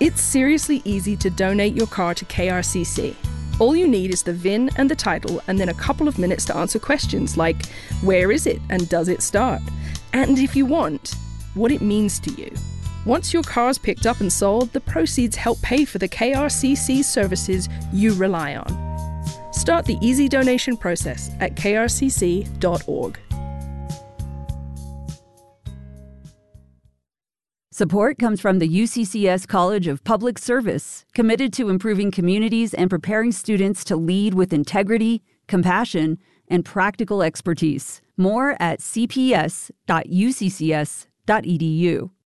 It's seriously easy to donate your car to KRCC. All you need is the VIN and the title, and then a couple of minutes to answer questions like, where is it and does it start? And if you want, what it means to you. Once your car's picked up and sold, the proceeds help pay for the KRCC services you rely on. Start the easy donation process at krcc.org. Support comes from the UCCS College of Public Service, committed to improving communities and preparing students to lead with integrity, compassion, and practical expertise. More at cps.uccs.edu.